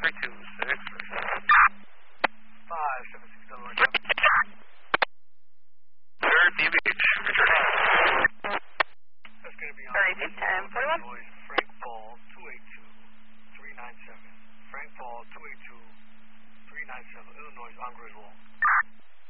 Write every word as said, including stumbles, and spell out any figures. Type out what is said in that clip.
three two six. five seven six double one seven. Third D Beach. That's going to be on thirty-two ten forty-one. Frank Falls two eight two three nine seven. Frank Falls two eight two three nine seven. Illinois on Griswold.